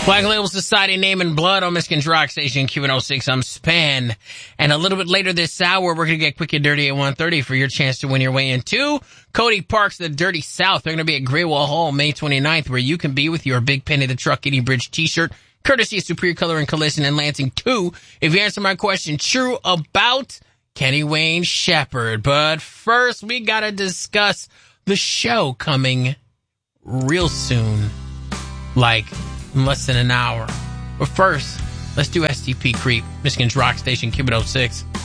Black Label Society, Name and Blood on Michigan's Rock Station, Q106. I'm Span. And a little bit later this hour, we're going to get quick and dirty at 1:30 for your chance to win your way into Cody Park's The Dirty South. They're going to be at Greywall Hall May 29th, where you can be with your Big Penny the Truck Eating Bridge t-shirt, courtesy of Superior Color and Collision in Lansing 2. If you answer my question true about Kenny Wayne Shepherd. But first, we got to discuss the show coming real soon. Like, in less than an hour. But first, let's do STP Creep, Michigan's Rock Station, Q106.